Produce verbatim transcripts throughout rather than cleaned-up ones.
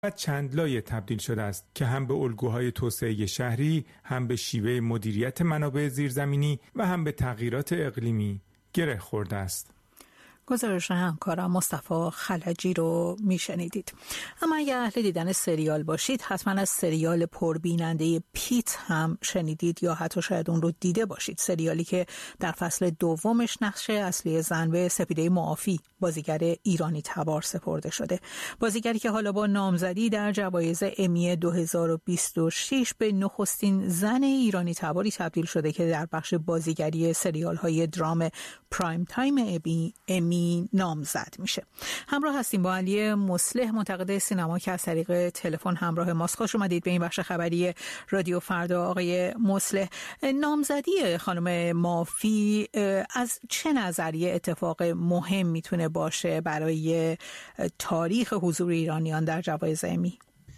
و چند لایه تبدیل شده است که هم به الگوهای توسعه شهری، هم به شیوه مدیریت منابع زیرزمینی و هم به تغییرات اقلیمی گره خورده است. گزارش همکارم مصطفی خلجی رو میشنیدید. اما اگر اهل دیدن سریال باشید حتما از سریال پربیننده پیت هم شنیدید یا حتی شاید اون رو دیده باشید. سریالی که در فصل دومش نقش اصلی زن به سپیده معافی، بازیگر ایرانی تبار سپرده شده. بازیگری که حالا با نامزدی در جوایز امی دو هزار و بیست و شش به نخستین زن ایرانی تباری تبدیل شده که در بخش بازیگری سریال های درام پرایم تایم امی, امی نامزد میشه. همراه هستیم با علی مصلح، منتقد سینما که از طریق تلفن همراه ماست. خوش اومدید به این بخش خبری رادیو فردا. آقای مصلح، نامزدی خانم معافی از چه نظریه اتفاق مهم میتونه باشه برای تاریخ حضور ایرانیان در جوایز امی؟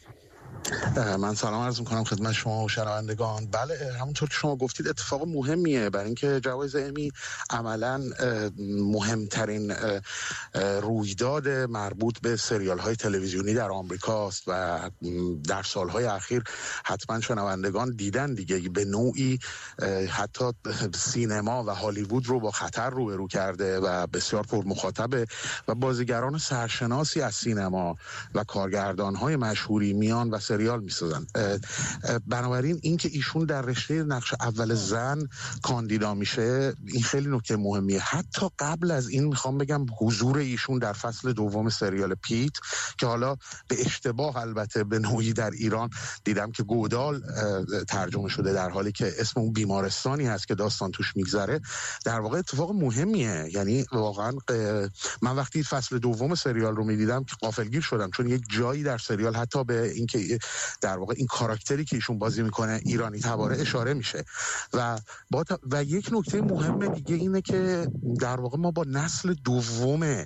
من سلام عرض میکنم خدمت شما و شنوندگان. بله، همونطور که شما گفتید اتفاق مهمیه، برای اینکه جوایز امی عملاً مهمترین رویداد مربوط به سریال های تلویزیونی در آمریکاست و در سالهای اخیر حتما شنوندگان دیدن دیگه، به نوعی حتی سینما و هالیوود رو با خطر روبرو کرده و بسیار پر مخاطبه و بازیگران سرشناسی از سینما و کارگردان های مشهوری میان و سریال میسازن. بنابراین اینکه ایشون در رشته نقش اول زن کاندیدا میشه این خیلی نکته مهمیه. حتی قبل از این میخوام بگم حضور ایشون در فصل دوم سریال پیت که حالا به اشتباه البته به نوعی در ایران دیدم که گودال ترجمه شده در حالی که اسم اون بیمارستانی هست که داستان توش میگذره، در واقع اتفاق مهمیه. یعنی واقعا من وقتی فصل دوم سریال رو میدیدم که غافلگیر شدم، چون یک جایی در سریال حتی به اینکه در واقع این کاراکتری که ایشون بازی میکنه ایرانی تباره اشاره میشه و با تا... و یک نکته مهم دیگه اینه که در واقع ما با نسل دوم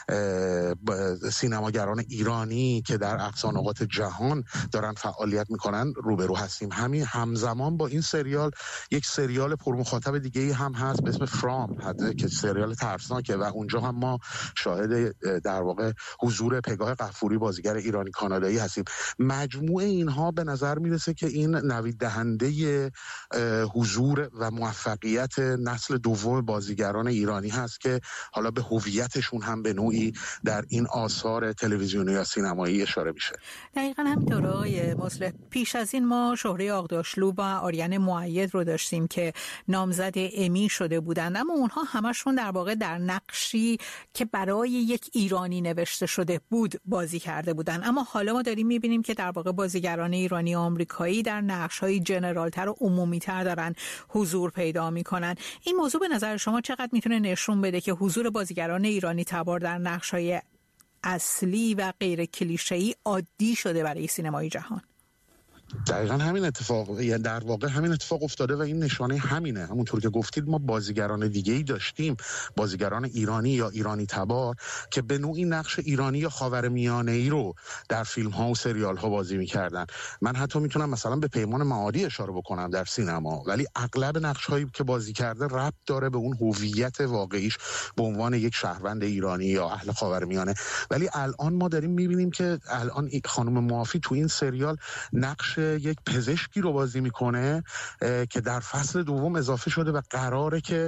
سینماگران ایرانی که در اقصا نقاط جهان دارن فعالیت میکنن روبرو هستیم. همین همزمان با این سریال یک سریال پرمخاطب دیگه ای هم هست به اسم فرام که سریال ترسناکه و اونجا هم ما شاهد در واقع حضور پگاه غفوری بازیگر ایرانی کانادایی هستیم. مجموع اینها به نظر میرسه که این نوید دهنده حضور و موفقیت نسل دوم بازیگران ایرانی هست که حالا به هویتشون هم به نوعی در این آثار تلویزیونی یا سینمایی اشاره میشه. دقیقاً همینطور آقای مصلح. پیش از این ما شهره آغداشلو و آریان مؤید رو داشتیم که نامزد امی شده بودند، اما اونها همشون در واقع در نقشی که برای یک ایرانی نوشته شده بود بازی کرده بودن. اما حالا ما داریم میبینیم که در واقع بازیگران ایرانی و آمریکایی در نقش‌های جنرال‌تر و عمومی‌تر دارن حضور پیدا می‌کنن. این موضوع به نظر شما چقدر میتونه نشون بده که حضور بازیگران ایرانی تبار در نقش‌های اصلی و غیر کلیشه‌ای عادی شده برای سینمای جهان؟ دقیقاً همین اتفاق، یعنی در واقع همین اتفاق افتاده و این نشانه همینه. همونطور که گفتید ما بازیگران دیگه‌ای داشتیم، بازیگران ایرانی یا ایرانی تبار که به نوعی نقش ایرانی یا خاورمیانه‌ای رو در فیلم‌ها و سریال‌ها بازی می‌کردن. من حتی میتونم مثلا به پیمان معادی اشاره بکنم در سینما، ولی اغلب نقش‌هایی که بازی کرده ربط داره به اون هویت واقعیش به عنوان یک شهروند ایرانی یا اهل خاورمیانه. ولی الان ما داریم می‌بینیم که الان خانم معافی تو این سریال نقش یک پزشکی رو بازی میکنه که در فصل دوم اضافه شده و قراره که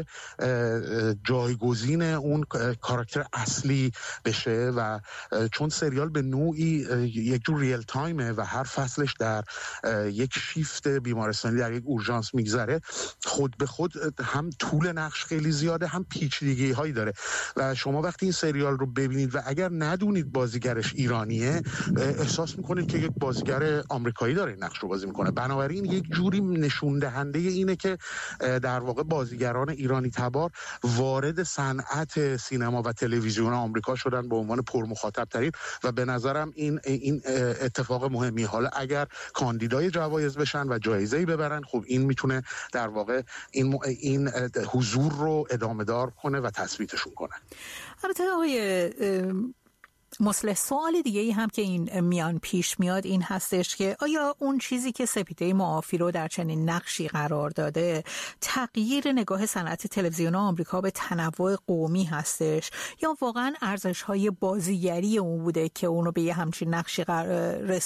جایگزین اون کاراکتر اصلی بشه و چون سریال به نوعی یک جور ریل تایمه و هر فصلش در یک شیفت بیمارستانی در یک اورژانس میگذره، خود به خود هم طول نقش خیلی زیاده هم پیچیدگی هایی داره و شما وقتی این سریال رو ببینید و اگر ندونید بازیگرش ایرانیه احساس میکنید که یک بازیگر آمریکایی داره نقش رو بازی میکنه. بنابراین یک جوری نشون دهنده اینه که در واقع بازیگران ایرانی تبار وارد صنعت سینما و تلویزیون آمریکا شدن به عنوان پرمخاطب ترین و به نظرم این این اتفاق مهمی. حالا اگر کاندیدای جوایز بشن و جایزه‌ای ببرن، خب این میتونه در واقع این این حضور رو ادامه دار کنه و تثبیتشون کنه. البته آقای مثل سوال دیگه ای هم که این میان پیش میاد این هستش که آیا اون چیزی که سپیده معافی رو در چنین نقشی قرار داده تغییر نگاه صنعت تلویزیون آمریکا به تنوع قومی هستش یا واقعا ارزش‌های بازیگری اون بوده که اونو به یه همچین نقشی قرار